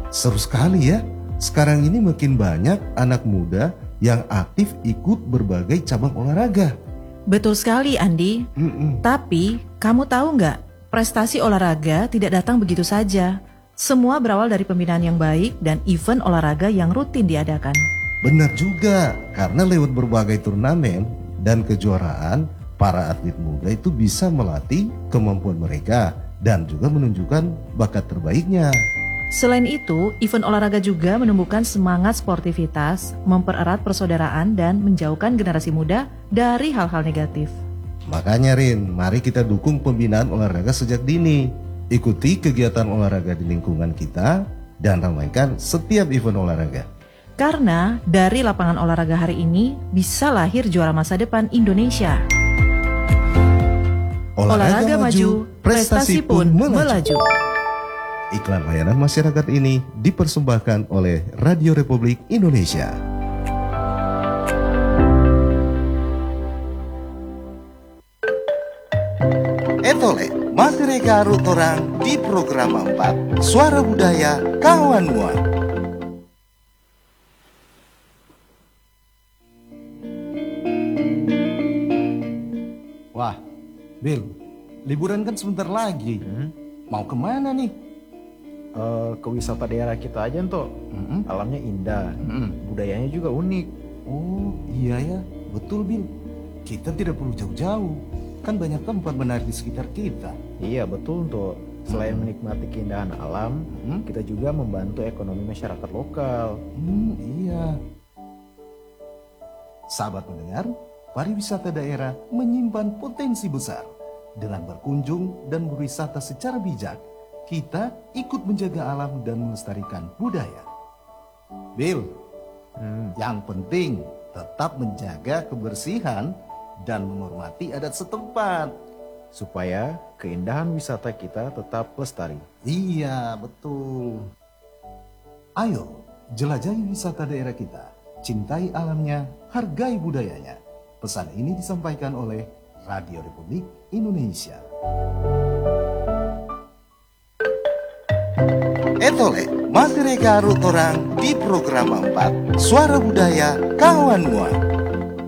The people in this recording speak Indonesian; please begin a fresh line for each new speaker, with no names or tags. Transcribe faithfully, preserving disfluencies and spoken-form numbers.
Seru sekali ya. Sekarang ini makin banyak anak muda yang aktif ikut berbagai cabang olahraga.
Betul sekali, Andi.
Mm-mm.
Tapi, kamu tahu nggak, prestasi olahraga tidak datang begitu saja. Semua berawal dari pembinaan yang baik dan event olahraga yang rutin diadakan.
Benar juga, karena lewat berbagai turnamen dan kejuaraan, para atlet muda itu bisa melatih kemampuan mereka dan juga menunjukkan bakat terbaiknya.
Selain itu, event olahraga juga menumbuhkan semangat sportivitas, mempererat persaudaraan, dan menjauhkan generasi muda dari hal-hal negatif.
Makanya Rin, mari kita dukung pembinaan olahraga sejak dini. Ikuti kegiatan olahraga di lingkungan kita dan ramaikan setiap event olahraga.
Karena dari lapangan olahraga hari ini bisa lahir juara masa depan Indonesia. Olahraga, olahraga maju, prestasi pun melaju.
Iklan layanan masyarakat ini dipersembahkan oleh Radio Republik Indonesia. Etole, materi karut orang di program empat, Suara Budaya Kawan Mua. Wah, Bill, liburan kan sebentar lagi. Hmm? Mau kemana nih?
Uh, ke wisata daerah kita aja, Nto. Mm-hmm. Alamnya indah, mm-hmm. budayanya juga unik.
Oh iya ya, betul Bill. Kita tidak perlu jauh-jauh, kan banyak tempat menarik di sekitar kita.
Iya betul, Nto. Selain mm-hmm. menikmati keindahan alam, mm-hmm. kita juga membantu ekonomi masyarakat lokal.
Hmm, iya. Sahabat mendengar, pariwisata daerah menyimpan potensi besar. Dengan berkunjung dan berwisata secara bijak, kita ikut menjaga alam dan melestarikan budaya. Bill, hmm. yang penting tetap menjaga kebersihan dan menghormati adat setempat.
Supaya keindahan wisata kita tetap lestari.
Iya, betul. Ayo, jelajahi wisata daerah kita. Cintai alamnya, hargai budayanya. Pesan ini disampaikan oleh Radio Republik Indonesia. Etole, materi karut orang di program empat, Suara Budaya Kawan Mua.